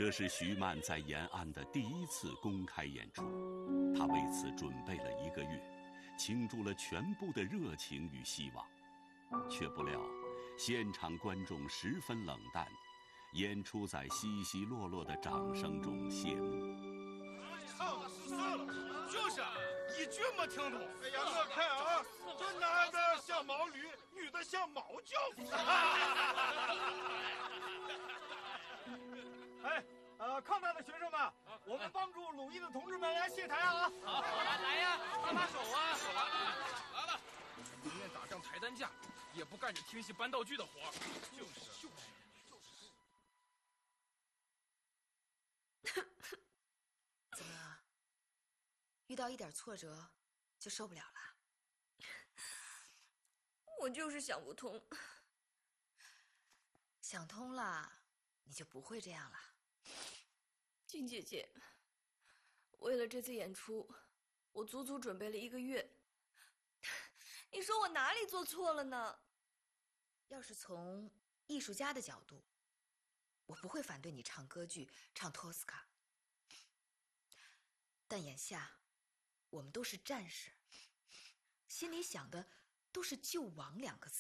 这是徐曼在延安的第一次公开演出，他为此准备了1个月，倾注了全部的热情与希望，却不料现场观众十分冷淡，演出在稀稀落落的掌声中谢幕。 唱的是啥了？就是一句没听懂。哎呀，我看啊，这男的像毛驴，女的像毛教子。哎，抗战的学生们，我们帮助鲁艺的同志们来卸台啊！ 好，来呀，拉手啊！来了，宁愿打仗抬担架，也不干这听戏搬道具的活。就是。 怎么，遇到一点挫折就受不了了？ 我就是想不通。 想通了，你就不会这样了。 金姐姐，为了这次演出，我足足准备了1个月。你说我哪里做错了呢？ 要是从艺术家的角度，我不会反对你唱歌剧，唱托斯卡。但眼下，我们都是战士，心里想的都是救亡2个字。